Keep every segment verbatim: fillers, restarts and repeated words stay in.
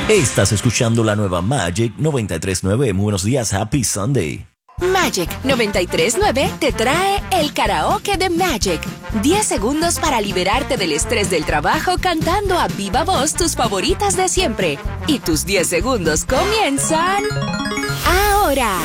Estás escuchando la nueva Magic noventa y tres punto nueve. Muy buenos días, Happy Sunday. Magic noventa y tres punto nueve te trae el karaoke de Magic. diez segundos para liberarte del estrés del trabajo cantando a viva voz tus favoritas de siempre. Y tus diez segundos comienzan ahora.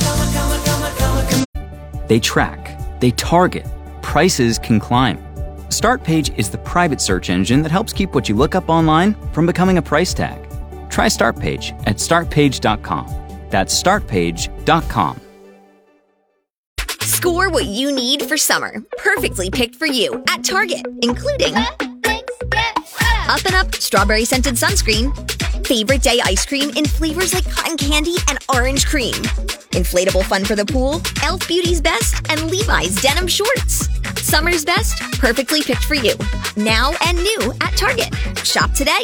They track, they target, prices can climb. StartPage is the private search engine that helps keep what you look up online from becoming a price tag. Try StartPage at start page dot com. That's start page dot com. Score what you need for summer, perfectly picked for you at Target, including Up and Up Strawberry Scented Sunscreen, Favorite Day Ice Cream in flavors like cotton candy and orange cream, Inflatable Fun for the Pool, e l f Beauty's Best, and Levi's Denim Shorts. Summer's best, perfectly picked for you. Now and new at Target. Shop today.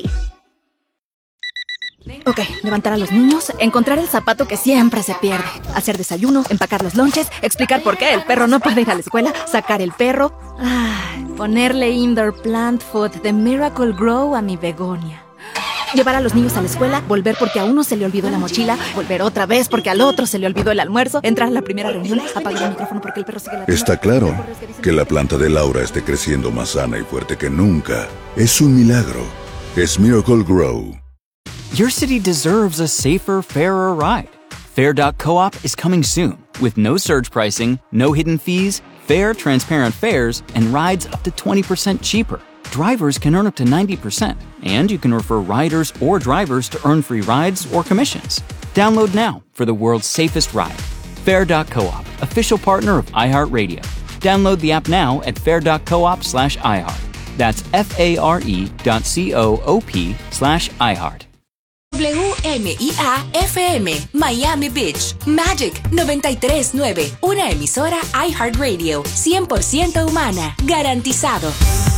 Ok, levantar a los niños, encontrar el zapato que siempre se pierde, hacer desayuno, empacar los lonches, explicar por qué el perro no puede ir a la escuela, sacar el perro, ah, ponerle indoor plant food de Miracle Grow a mi begonia. Llevar a los niños a la escuela, volver porque a uno se le olvidó la mochila, volver otra vez porque al otro se le olvidó el almuerzo, entrar a la primera reunión, apagar el micrófono porque el perro sigue la... Está claro que la planta de Laura esté creciendo más sana y fuerte que nunca. Es un milagro. Es Miracle Grow. Your city deserves a safer, fairer ride. Fair dot coop is coming soon with no surge pricing, no hidden fees, fair, transparent fares, and rides up to twenty percent cheaper. Drivers can earn up to ninety percent, and you can refer riders or drivers to earn free rides or commissions. Download now for the world's safest ride. Fair dot coop, official partner of iHeartRadio. Download the app now at fair dot coop slash iHeart. That's F-A-R-E dot C-O-O-P slash iHeart. W M I A F M, Miami Beach, Magic noventa y tres punto nueve, una emisora iHeartRadio, cien por ciento humana, garantizado.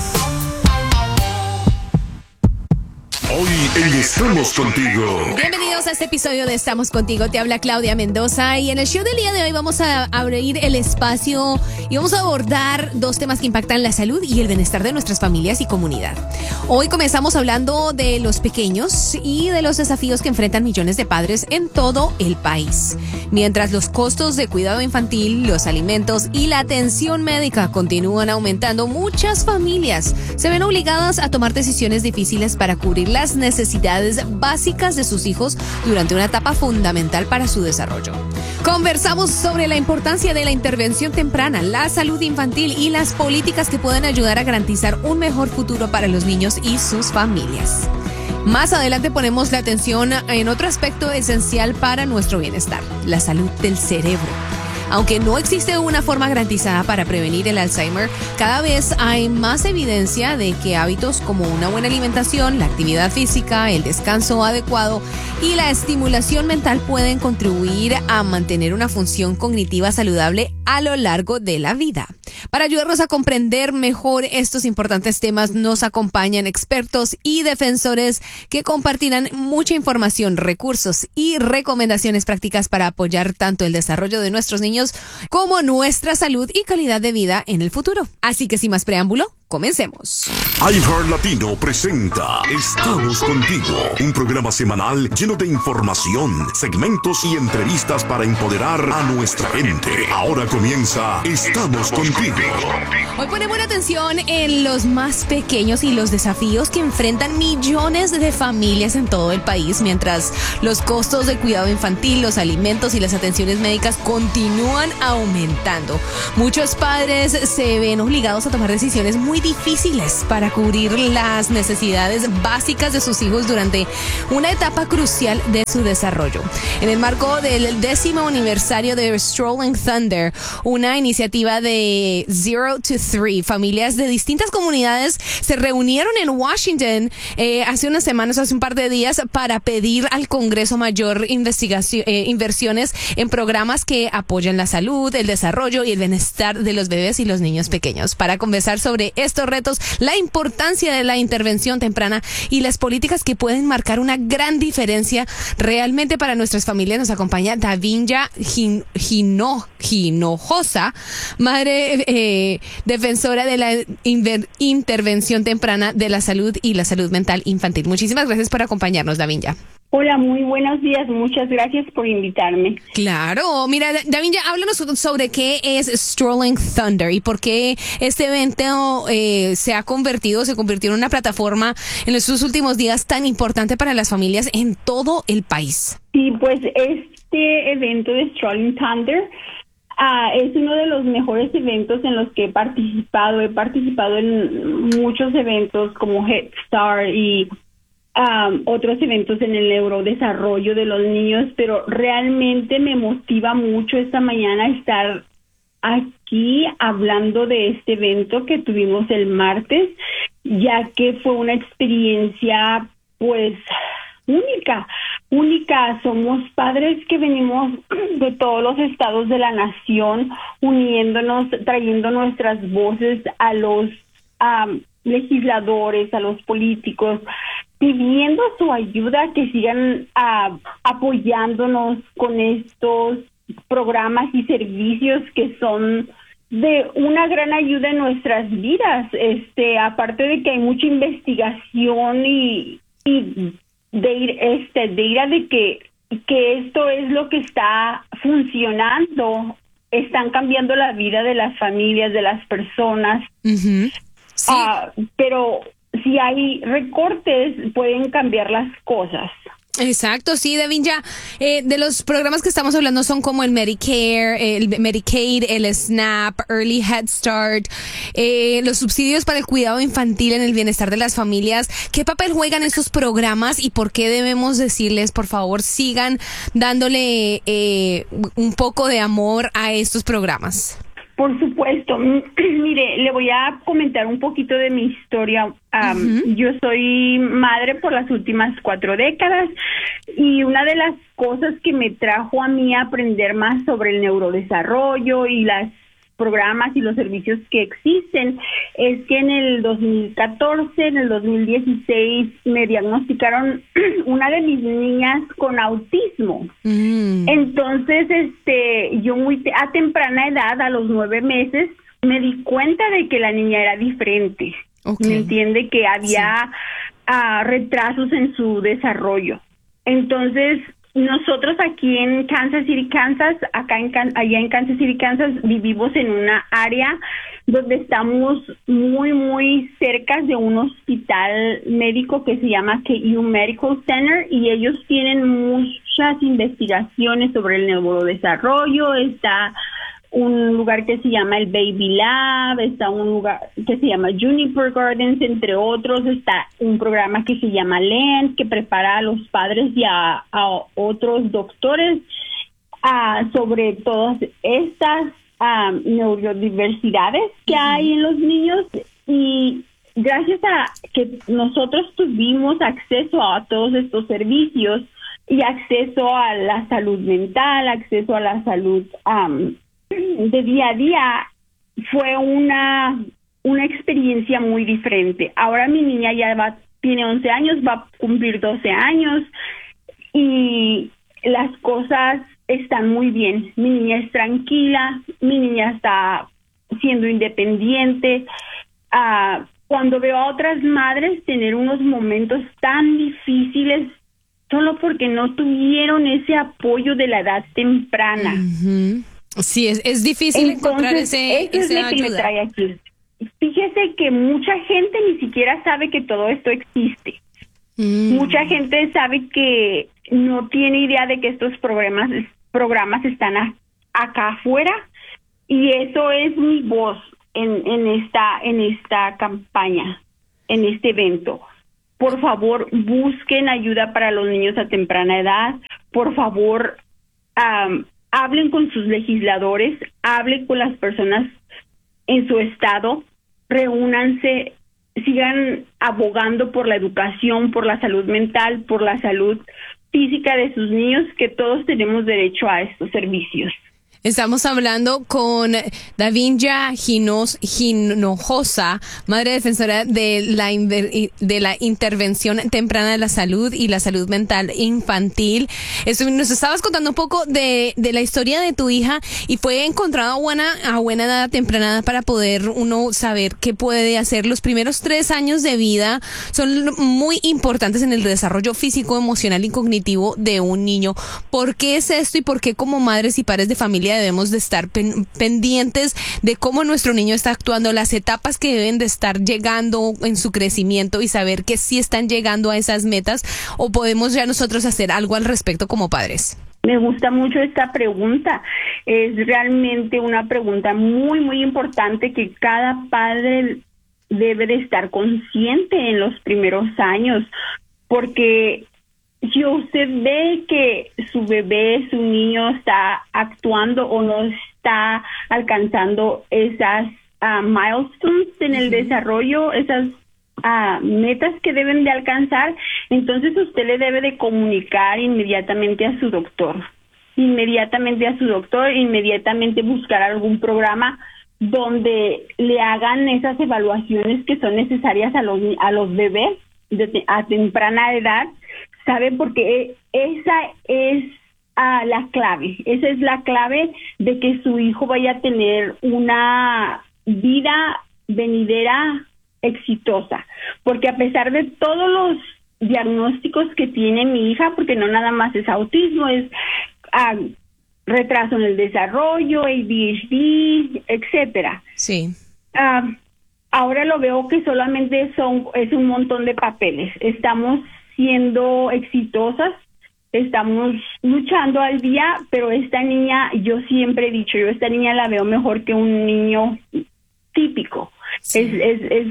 Hoy en Estamos Contigo. Bienvenidos a este episodio de Estamos Contigo. Te habla Claudia Mendoza y en el show del día de hoy vamos a abrir el espacio y vamos a abordar dos temas que impactan la salud y el bienestar de nuestras familias y comunidad. Hoy comenzamos hablando de los pequeños y de los desafíos que enfrentan millones de padres en todo el país. Mientras los costos de cuidado infantil, los alimentos y la atención médica continúan aumentando, muchas familias se ven obligadas a tomar decisiones difíciles para cubrir las necesidades básicas de sus hijos durante una etapa fundamental para su desarrollo. Conversamos sobre la importancia de la intervención temprana, la salud infantil y las políticas que pueden ayudar a garantizar un mejor futuro para los niños y sus familias. Más adelante ponemos la atención en otro aspecto esencial para nuestro bienestar, la salud del cerebro. Aunque no existe una forma garantizada para prevenir el Alzheimer, cada vez hay más evidencia de que hábitos como una buena alimentación, la actividad física, el descanso adecuado y la estimulación mental pueden contribuir a mantener una función cognitiva saludable a lo largo de la vida. Para ayudarnos a comprender mejor estos importantes temas, nos acompañan expertos y defensores que compartirán mucha información, recursos y recomendaciones prácticas para apoyar tanto el desarrollo de nuestros niños como nuestra salud y calidad de vida en el futuro. Así que sin más preámbulo, comencemos. iHeart Latino presenta Estamos Contigo, un programa semanal lleno de información, segmentos y entrevistas para empoderar a nuestra gente. Ahora comienza Estamos Contigo. Hoy ponemos atención en los más pequeños y los desafíos que enfrentan millones de familias en todo el país, mientras los costos de cuidado infantil, los alimentos y las atenciones médicas continúan aumentando. Muchos padres se ven obligados a tomar decisiones muy difíciles para cubrir las necesidades básicas de sus hijos durante una etapa crucial de su desarrollo. En el marco del décimo aniversario de Strolling Thunder, una iniciativa de Zero to Three, familias de distintas comunidades se reunieron en Washington eh, hace unas semanas, hace un par de días, para pedir al Congreso mayor investigación, eh, inversiones en programas que apoyan la salud, el desarrollo y el bienestar de los bebés y los niños pequeños. Para conversar sobre esto, estos retos, la importancia de la intervención temprana y las políticas que pueden marcar una gran diferencia realmente para nuestras familias. Nos acompaña Davinia Hino, Hinojosa, madre eh, defensora de la inver, intervención temprana de la salud y la salud mental infantil. Muchísimas gracias por acompañarnos, Davinia. Hola, muy buenos días. Muchas gracias por invitarme. Claro. Mira, Davinia, háblanos sobre qué es Strolling Thunder y por qué este evento eh, se ha convertido, se convirtió en una plataforma en estos últimos días tan importante para las familias en todo el país. Sí, pues este evento de Strolling Thunder uh, es uno de los mejores eventos en los que he participado. He participado en muchos eventos como Head Start y Um, otros eventos en el neurodesarrollo de los niños, pero realmente me motiva mucho esta mañana estar aquí hablando de este evento que tuvimos el martes, ya que fue una experiencia pues única, única. Somos padres que venimos de todos los estados de la nación, uniéndonos, trayendo nuestras voces a los um, legisladores, a los políticos, pidiendo su ayuda, que sigan uh, apoyándonos con estos programas y servicios que son de una gran ayuda en nuestras vidas. Este, aparte de que hay mucha investigación y, y de, este, de, de que, que esto es lo que está funcionando, están cambiando la vida de las familias, de las personas. Uh-huh. Sí. Uh, pero si hay recortes, pueden cambiar las cosas. Exacto, sí, Davinia. Eh, de los programas que estamos hablando son como el Medicare, el Medicaid, el SNAP, Early Head Start, eh, los subsidios para el cuidado infantil en el bienestar de las familias. ¿Qué papel juegan estos programas y por qué debemos decirles, por favor, sigan dándole eh, un poco de amor a estos programas? Por supuesto. Mire, le voy a comentar un poquito de mi historia. Um, uh-huh. Yo soy madre por las últimas cuatro décadas y una de las cosas que me trajo a mí a aprender más sobre el neurodesarrollo y los programas y los servicios que existen es que en el dos mil catorce, en el dos mil dieciséis, me diagnosticaron una de mis niñas con autismo. Mm. Entonces, este, yo muy te- a temprana edad, a los nueve meses, me di cuenta de que la niña era diferente. Okay. ¿Me entiende? Que había sí. uh, retrasos en su desarrollo. Entonces, nosotros aquí en Kansas City, Kansas, acá en allá en Kansas City, Kansas, vivimos en una área donde estamos muy, muy cerca de un hospital médico que se llama K U Medical Center y ellos tienen muchas investigaciones sobre el neurodesarrollo. Está un lugar que se llama el Baby Lab, está un lugar que se llama Juniper Gardens, entre otros. Está un programa que se llama LAND, que prepara a los padres y a, a otros doctores uh, sobre todas estas uh, neurodiversidades que uh-huh. hay en los niños. Y gracias a que nosotros tuvimos acceso a todos estos servicios y acceso a la salud mental, acceso a la salud um, de día a día, fue una una experiencia muy diferente. Ahora mi niña ya va, tiene once años, va a cumplir doce años y las cosas están muy bien. Mi niña es tranquila, mi niña está siendo independiente. Uh, cuando veo a otras madres tener unos momentos tan difíciles solo porque no tuvieron ese apoyo de la edad temprana. Uh-huh. Sí, es, es difícil Entonces, encontrar ese, eso es esa lo que ayuda. me trae aquí. Fíjese que mucha gente ni siquiera sabe que todo esto existe. Mm. Mucha gente sabe que no tiene idea de que estos programas programas están a, acá afuera y eso es mi voz en, en esta en esta campaña, en este evento. Por favor, busquen ayuda para los niños a temprana edad. Por favor, um, hablen con sus legisladores, hablen con las personas en su estado, reúnanse, sigan abogando por la educación, por la salud mental, por la salud física de sus niños, que todos tenemos derecho a estos servicios. Estamos hablando con Davinja Hinojosa, madre defensora de la, de la intervención temprana de la salud y la salud mental infantil. Esto, nos estabas contando un poco de, de la historia de tu hija y fue encontrada a buena, a buena edad temprana para poder uno saber qué puede hacer. Los primeros tres años de vida son muy importantes en el desarrollo físico, emocional y cognitivo de un niño. ¿Por qué es esto y por qué como madres y padres de familia debemos de estar pen, pendientes de cómo nuestro niño está actuando, las etapas que deben de estar llegando en su crecimiento y saber que sí están llegando a esas metas, o podemos ya nosotros hacer algo al respecto como padres? Me gusta mucho esta pregunta. Es realmente una pregunta muy, muy importante que cada padre debe de estar consciente en los primeros años, porque si usted ve que su bebé, su niño está actuando o no está alcanzando esas uh, milestones en el desarrollo, esas uh, metas que deben de alcanzar, entonces usted le debe de comunicar inmediatamente a su doctor, inmediatamente a su doctor, inmediatamente buscar algún programa donde le hagan esas evaluaciones que son necesarias a los, a los bebés de, a temprana edad. ¿Sabe? Porque esa es uh, la clave, esa es la clave de que su hijo vaya a tener una vida venidera exitosa. Porque a pesar de todos los diagnósticos que tiene mi hija, porque no nada más es autismo, es uh, retraso en el desarrollo, A D H D, etcétera. Sí. Uh, ahora lo veo que solamente son es un montón de papeles. Estamos siendo exitosas, estamos luchando al día, pero esta niña, yo siempre he dicho, yo esta niña la veo mejor que un niño típico. Sí. Es, es, es,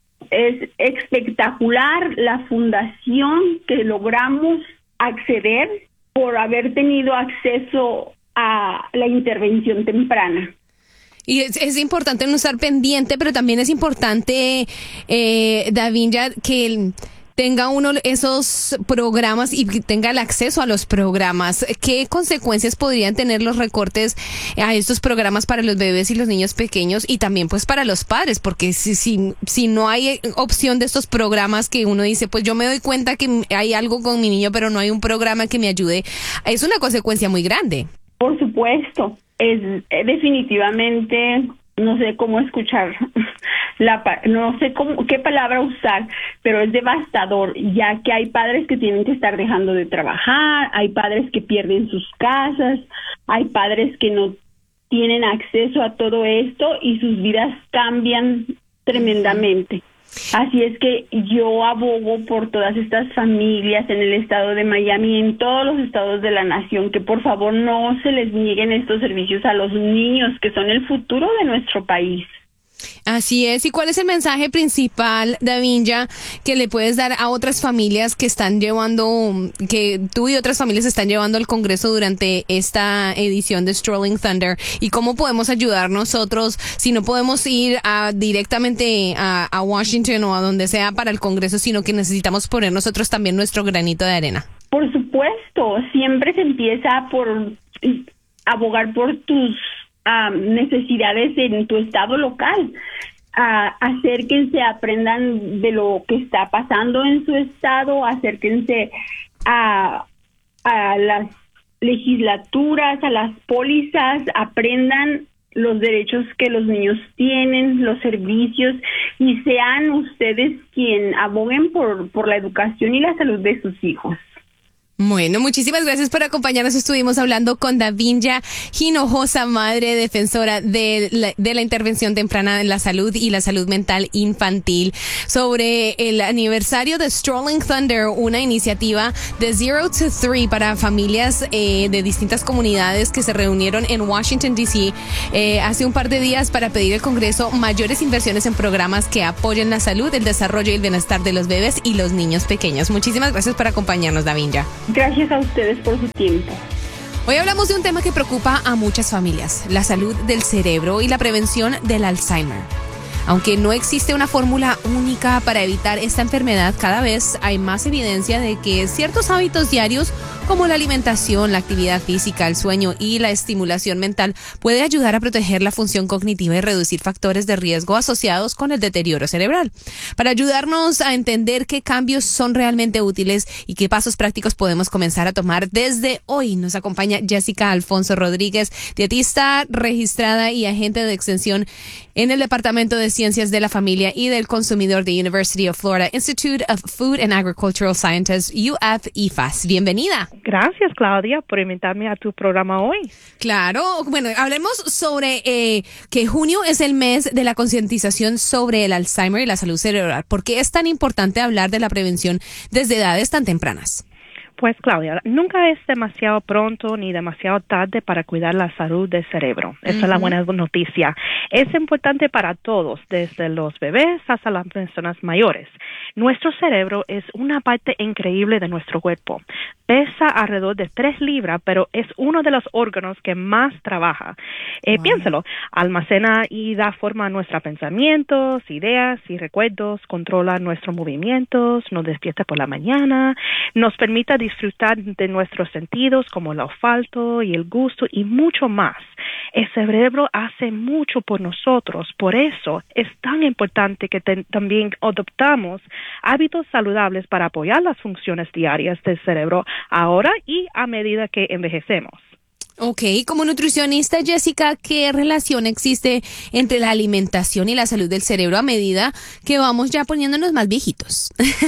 es espectacular la fundación que logramos acceder por haber tenido acceso a la intervención temprana. Y es, es importante no estar pendiente, pero también es importante, eh, Davinja, que el, tenga uno esos programas y tenga el acceso a los programas. ¿Qué consecuencias podrían tener los recortes a estos programas para los bebés y los niños pequeños y también pues para los padres? Porque si, si, si no hay opción de estos programas que uno dice, pues yo me doy cuenta que hay algo con mi niño, pero no hay un programa que me ayude, es una consecuencia muy grande. Por supuesto, es, es definitivamente... no sé cómo escuchar, la no sé cómo qué palabra usar, pero es devastador, ya que hay padres que tienen que estar dejando de trabajar, hay padres que pierden sus casas, hay padres que no tienen acceso a todo esto y sus vidas cambian tremendamente. Así es que yo abogo por todas estas familias en el estado de Miami y en todos los estados de la nación que por favor no se les nieguen estos servicios a los niños que son el futuro de nuestro país. Así es. ¿Y cuál es el mensaje principal, Davinja, que le puedes dar a otras familias que están llevando, que tú y otras familias están llevando al Congreso durante esta edición de Strolling Thunder? ¿Y cómo podemos ayudar nosotros si no podemos ir a, directamente a, a Washington o a donde sea para el Congreso, sino que necesitamos poner nosotros también nuestro granito de arena? Por supuesto. Siempre se empieza por abogar por tus Uh, necesidades en tu estado local. Uh, acérquense, aprendan de lo que está pasando en su estado, acérquense a, a las legislaturas, a las pólizas, aprendan los derechos que los niños tienen, los servicios, y sean ustedes quien aboguen por, por la educación y la salud de sus hijos. Bueno, muchísimas gracias por acompañarnos. Estuvimos hablando con Davinja Hinojosa, madre defensora de la, de la intervención temprana en la salud y la salud mental infantil, sobre el aniversario de Strolling Thunder, una iniciativa de Zero to Three para familias eh, de distintas comunidades que se reunieron en Washington, D C eh, hace un par de días para pedir al Congreso mayores inversiones en programas que apoyen la salud, el desarrollo y el bienestar de los bebés y los niños pequeños. Muchísimas gracias por acompañarnos, Davinja. Gracias a ustedes por su tiempo. Hoy hablamos de un tema que preocupa a muchas familias, la salud del cerebro y la prevención del Alzheimer. Aunque no existe una fórmula única para evitar esta enfermedad, cada vez hay más evidencia de que ciertos hábitos diarios como la alimentación, la actividad física, el sueño y la estimulación mental puede ayudar a proteger la función cognitiva y reducir factores de riesgo asociados con el deterioro cerebral. Para ayudarnos a entender qué cambios son realmente útiles y qué pasos prácticos podemos comenzar a tomar desde hoy, nos acompaña Jessica Alfonso Rodríguez, dietista registrada y agente de extensión en el Departamento de Ciencias de la Familia y del Consumidor de University of Florida Institute of Food and Agricultural Sciences, U F I F A S. Bienvenida. Gracias, Claudia, por invitarme a tu programa hoy. Claro, bueno, hablemos sobre eh, que junio es el mes de la concientización sobre el Alzheimer y la salud cerebral. ¿Por qué es tan importante hablar de la prevención desde edades tan tempranas? Pues, Claudia, nunca es demasiado pronto ni demasiado tarde para cuidar la salud del cerebro. Esa uh-huh. es la buena noticia. Es importante para todos, desde los bebés hasta las personas mayores. Nuestro cerebro es una parte increíble de nuestro cuerpo. Pesa alrededor de tres libras, pero es uno de los órganos que más trabaja. Eh, wow. Piénsalo, almacena y da forma a nuestros pensamientos, ideas y recuerdos, controla nuestros movimientos, nos despierta por la mañana, nos permite disfrutar de nuestros sentidos como el olfato y el gusto y mucho más. El cerebro hace mucho por nosotros, por eso es tan importante que te, también adoptamos hábitos saludables para apoyar las funciones diarias del cerebro ahora y a medida que envejecemos. Ok, como nutricionista, Jessica, ¿qué relación existe entre la alimentación y la salud del cerebro a medida que vamos ya poniéndonos más viejitos?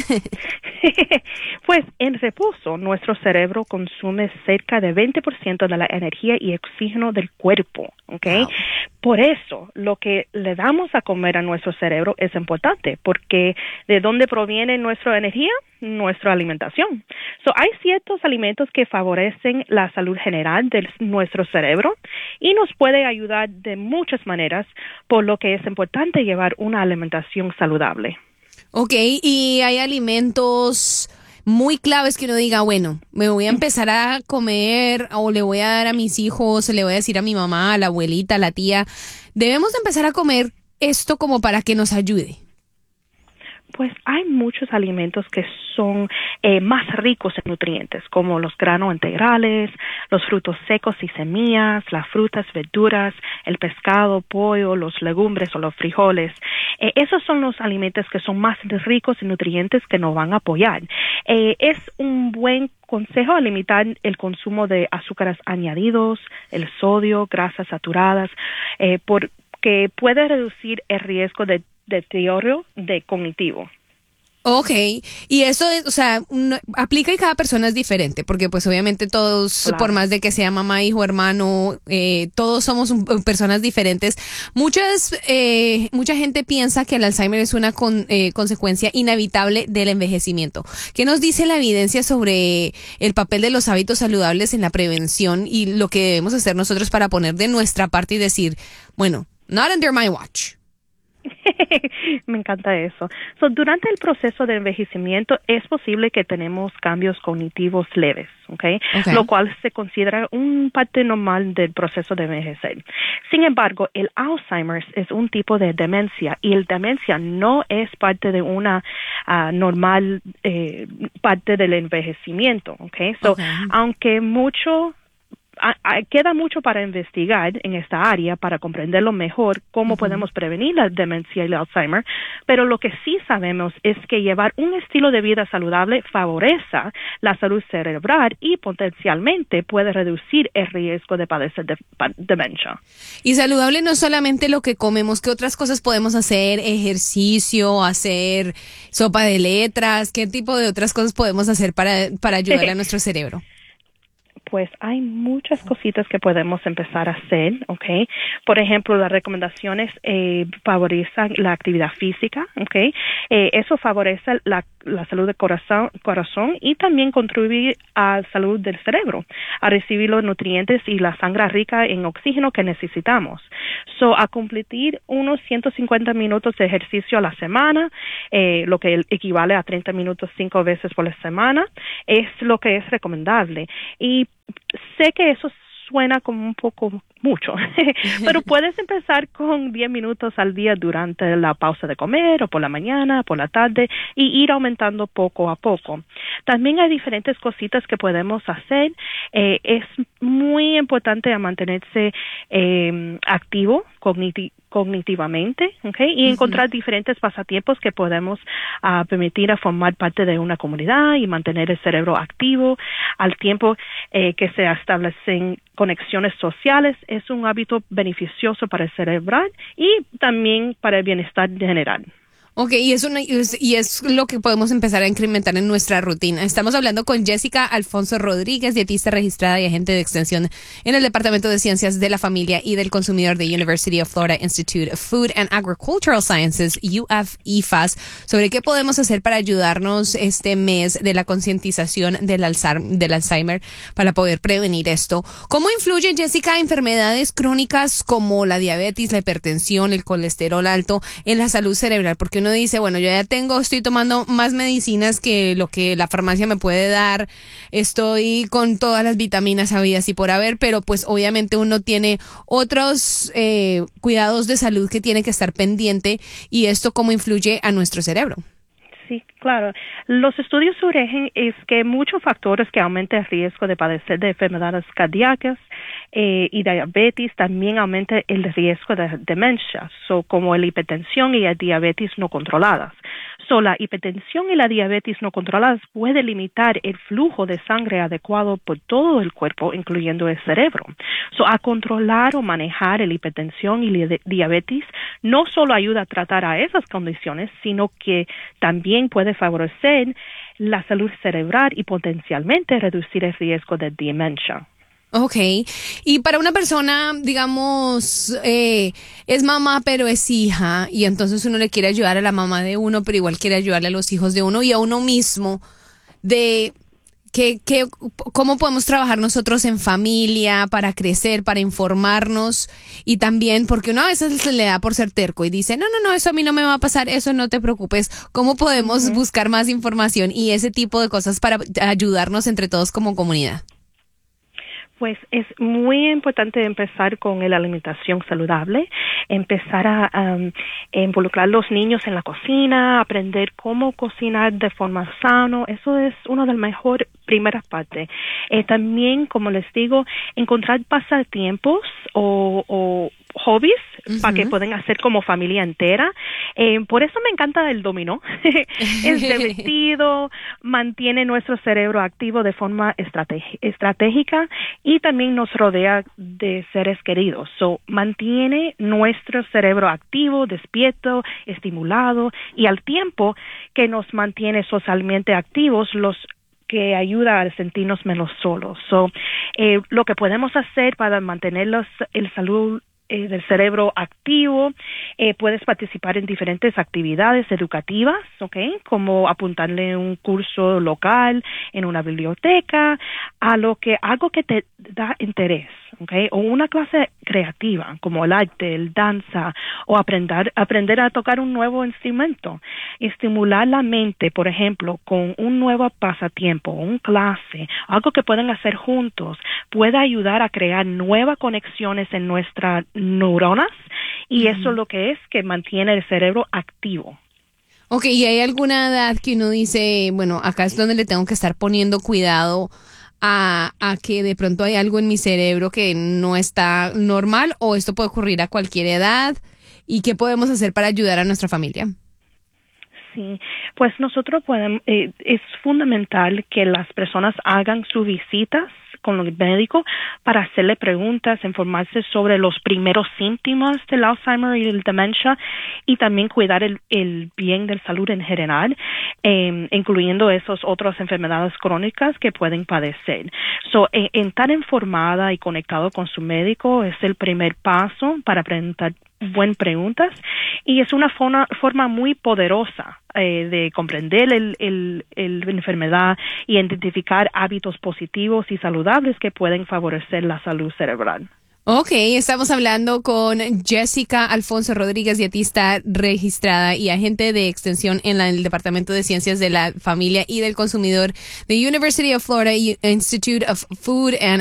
Pues en reposo, nuestro cerebro consume cerca de veinte por ciento de la energía y oxígeno del cuerpo, ¿ok? Wow. Por eso, lo que le damos a comer a nuestro cerebro es importante, porque ¿de dónde proviene nuestra energía? Nuestra alimentación. So, hay ciertos alimentos que favorecen la salud general de nuestro cerebro y nos puede ayudar de muchas maneras, por lo que es importante llevar una alimentación saludable. Ok, y hay alimentos muy claves que uno diga, bueno, me voy a empezar a comer o le voy a dar a mis hijos, le voy a decir a mi mamá, a la abuelita, a la tía, debemos empezar a comer esto como para que nos ayude. Pues hay muchos alimentos que son eh, más ricos en nutrientes, como los granos integrales, los frutos secos y semillas, las frutas, verduras, el pescado, pollo, los legumbres o los frijoles. Eh, esos son los alimentos que son más ricos en nutrientes que nos van a apoyar. Eh, es un buen consejo limitar el consumo de azúcares añadidos, el sodio, grasas saturadas, eh, porque puede reducir el riesgo de deterioro de cognitivo. Ok, y eso es, o sea, no, aplica y cada persona es diferente, porque pues obviamente todos, claro. por más de que sea mamá, hijo, hermano, eh, todos somos un, personas diferentes. Muchas, eh, mucha gente piensa que el Alzheimer es una con, eh, consecuencia inevitable del envejecimiento. ¿Qué nos dice la evidencia sobre el papel de los hábitos saludables en la prevención y lo que debemos hacer nosotros para poner de nuestra parte y decir, bueno, not under my watch? Me encanta eso. So, durante el proceso de envejecimiento es posible que tenemos cambios cognitivos leves, ¿okay? Okay. Lo cual se considera un parte normal del proceso de envejecer. Sin embargo, el Alzheimer es un tipo de demencia y el demencia no es parte de una uh, normal eh, parte del envejecimiento, ¿okay? So, okay. aunque mucho queda mucho para investigar en esta área para comprenderlo mejor cómo uh-huh. podemos prevenir la demencia y el Alzheimer, pero lo que sí sabemos es que llevar un estilo de vida saludable favorece la salud cerebral y potencialmente puede reducir el riesgo de padecer de, de demencia. Y saludable no solamente lo que comemos, ¿qué otras cosas podemos hacer? Ejercicio, hacer sopa de letras, ¿qué tipo de otras cosas podemos hacer para, para ayudar a nuestro cerebro? Pues hay muchas cositas que podemos empezar a hacer, ¿ok? Por ejemplo, las recomendaciones eh, favorecen la actividad física, ¿ok? Eh, eso favorece la, la salud del corazón, corazón y también contribuye a la salud del cerebro, a recibir los nutrientes y la sangre rica en oxígeno que necesitamos. So, a cumplir unos ciento cincuenta minutos de ejercicio a la semana, eh, lo que equivale a treinta minutos cinco veces por la semana, es lo que es recomendable. Y sé que eso suena como un poco mucho, pero puedes empezar con diez minutos al día durante la pausa de comer o por la mañana, por la tarde y ir aumentando poco a poco. También hay diferentes cositas que podemos hacer. Eh, es muy importante mantenerse eh, activo cogniti- cognitivamente, ¿okay? Y uh-huh. encontrar diferentes pasatiempos que podemos uh, permitir a formar parte de una comunidad y mantener el cerebro activo al tiempo eh, que se establecen conexiones sociales. Es un hábito beneficioso para el cerebral y también para el bienestar general. Ok, y es, una, y es lo que podemos empezar a incrementar en nuestra rutina. Estamos hablando con Jessica Alfonso Rodríguez, dietista registrada y agente de extensión en el Departamento de Ciencias de la Familia y del Consumidor de University of Florida Institute of Food and Agricultural Sciences, U F I F A S, sobre qué podemos hacer para ayudarnos este mes de la concientización del, del Alzheimer para poder prevenir esto. ¿Cómo influye, Jessica, enfermedades crónicas como la diabetes, la hipertensión, el colesterol alto en la salud cerebral? Porque uno dice, bueno, yo ya tengo, estoy tomando más medicinas que lo que la farmacia me puede dar, estoy con todas las vitaminas habidas y por haber, pero pues obviamente uno tiene otros eh, cuidados de salud que tiene que estar pendiente, y esto cómo influye a nuestro cerebro. Sí, claro. Los estudios sugieren es que muchos factores que aumentan el riesgo de padecer de enfermedades cardíacas eh, y diabetes también aumenta el riesgo de demencia, so, como la hipertensión y la diabetes no controladas. So, la hipertensión y la diabetes no controladas puede limitar el flujo de sangre adecuado por todo el cuerpo, incluyendo el cerebro. So, a controlar o manejar la hipertensión y la diabetes no solo ayuda a tratar a esas condiciones, sino que también puede favorecer la salud cerebral y potencialmente reducir el riesgo de demencia. Ok, y para una persona, digamos, eh, es mamá pero es hija, y entonces uno le quiere ayudar a la mamá de uno, pero igual quiere ayudarle a los hijos de uno y a uno mismo, de que, que, cómo podemos trabajar nosotros en familia para crecer, para informarnos, y también porque uno a veces se le da por ser terco y dice, no, no, no, eso a mí no me va a pasar, eso no te preocupes. ¿Cómo podemos uh-huh. buscar más información y ese tipo de cosas para ayudarnos entre todos como comunidad? Pues es muy importante empezar con la alimentación saludable, empezar a um, involucrar a los niños en la cocina, aprender cómo cocinar de forma sana. Eso es una de las mejores primeras partes. Eh, también, como les digo, encontrar pasatiempos o, o hobbies uh-huh. para que puedan hacer como familia entera. Eh, por eso me encanta el dominó. Es divertido, mantiene nuestro cerebro activo de forma estrategi- estratégica y también nos rodea de seres queridos. So, mantiene nuestro cerebro activo, despierto, estimulado, y al tiempo que nos mantiene socialmente activos, los que ayuda a sentirnos menos solos. So, eh, lo que podemos hacer para mantener los, el salud Eh, del cerebro activo, eh, puedes participar en diferentes actividades educativas, ¿okay? Como apuntarle un curso local en una biblioteca, a lo que algo que te da interés, ¿okay? O una clase creativa, como el arte, el danza, o aprender, aprender a tocar un nuevo instrumento. Estimular la mente, por ejemplo, con un nuevo pasatiempo, un clase, algo que pueden hacer juntos, puede ayudar a crear nuevas conexiones en nuestra neuronas, y eso es lo que es que mantiene el cerebro activo. Ok, ¿y hay alguna edad que uno dice, bueno, acá es donde le tengo que estar poniendo cuidado a, a que de pronto hay algo en mi cerebro que no está normal, o esto puede ocurrir a cualquier edad? ¿Y qué podemos hacer para ayudar a nuestra familia? Sí, pues nosotros podemos, eh, es fundamental que las personas hagan sus visitas con el médico para hacerle preguntas, informarse sobre los primeros síntomas del Alzheimer y el demencia, y también cuidar el, el bien de salud en general, eh, incluyendo esas otras enfermedades crónicas que pueden padecer. So, eh, en estar informada y conectado con su médico es el primer paso para preguntar buenas preguntas, y es una forma, forma muy poderosa eh, de comprender el, el, el, la enfermedad y identificar hábitos positivos y saludables que pueden favorecer la salud cerebral. Ok, estamos hablando con Jessica Alfonso Rodríguez, dietista registrada y agente de extensión en la, el Departamento de Ciencias de la Familia y del Consumidor de University of Florida Institute of Food and